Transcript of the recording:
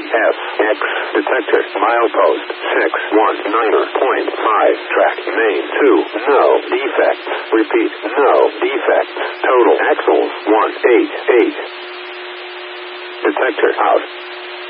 SX. Detector. Milepost 619.5. Track. Main 2. No defects. Repeat. No defects. Total axles 188. Detector out.